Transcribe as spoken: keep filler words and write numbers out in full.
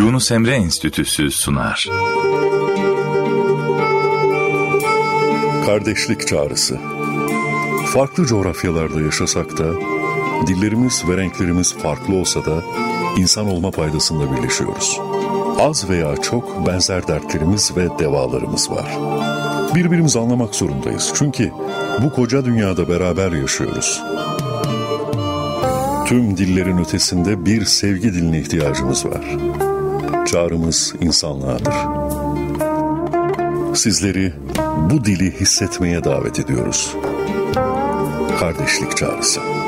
Yunus Emre Enstitüsü sunar. Kardeşlik Çağrısı. Farklı coğrafyalarda yaşasak da, dillerimiz ve renklerimiz farklı olsa da insan olma paydasında birleşiyoruz. Az veya çok benzer dertlerimiz ve devalarımız var. Birbirimizi anlamak zorundayız. Çünkü bu koca dünyada beraber yaşıyoruz. Tüm dillerin ötesinde bir sevgi diline ihtiyacımız var. Çağrımız insanlığadır. Sizleri bu dili hissetmeye davet ediyoruz. Kardeşlik Çağrısı.